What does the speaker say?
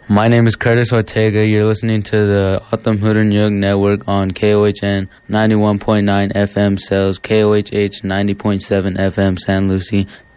My name is Curtis Ortega. You're listening to the Otham Hooten Young Network on KOHN 91.9 FM Sales, KOHH 90.7 FM San Lucie,